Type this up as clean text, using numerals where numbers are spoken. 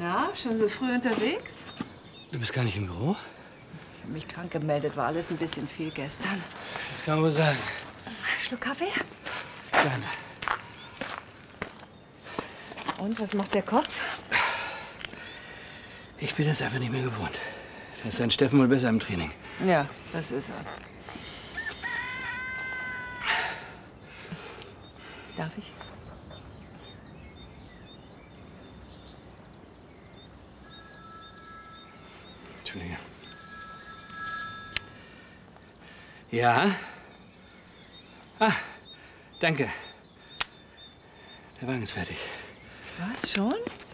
Na, schon so früh unterwegs? Du bist gar nicht im Büro? Ich habe mich krank gemeldet, war alles ein bisschen viel gestern. Das kann man wohl sagen. Schluck Kaffee? Gerne. Und, was macht der Kopf? Ich bin das einfach nicht mehr gewohnt. Da ist ein Steffen wohl besser im Training. Ja, das ist er. Darf ich? Entschuldige. Ja? Ah, danke. Der Wagen ist fertig. Was, schon?